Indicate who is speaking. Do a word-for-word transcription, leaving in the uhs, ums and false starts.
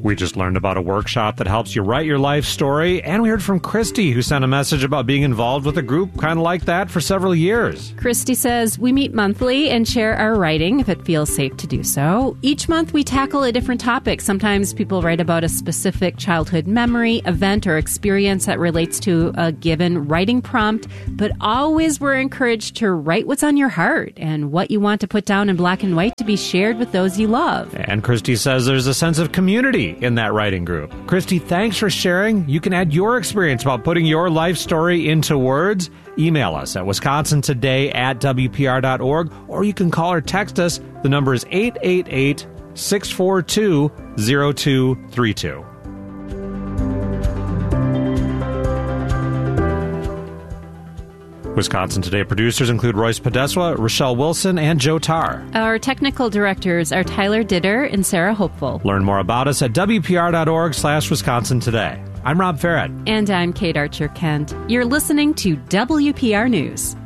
Speaker 1: We just learned about a workshop that helps you write your life story, and we heard from Christy, who sent a message about being involved with a group kind of like that for several years.
Speaker 2: Christy says, we meet monthly and share our writing if it feels safe to do so. Each month we tackle a different topic. Sometimes people write about a specific childhood memory, event, or experience that relates to a given writing prompt, but always we're encouraged to write what's on your heart and what you want to put down in black and white to be shared with those you love.
Speaker 1: And Christy says there's a sense of community in that writing group. Christy, thanks for sharing. You can add your experience about putting your life story into words. Email us at wisconsin today at w p r dot org, or you can call or text us. The number is eight eight eight, six four two, zero two three two. Wisconsin Today producers include Royce Podeswa, Rochelle Wilson, and Joe Tarr.
Speaker 2: Our technical directors are Tyler Ditter and Sarah Hopeful.
Speaker 1: Learn more about us at w p r dot org slash Wisconsin Today. I'm Rob Farrett.
Speaker 2: And I'm Kate Archer-Kent. You're listening to W P R News.